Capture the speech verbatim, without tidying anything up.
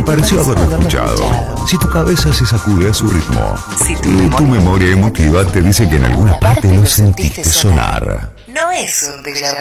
pareció haberlo escuchado. Si tu cabeza se sacude a su ritmo, Si tu y memoria- tu memoria emotiva te dice que en alguna parte lo sentiste sonar. No es un déjà vu.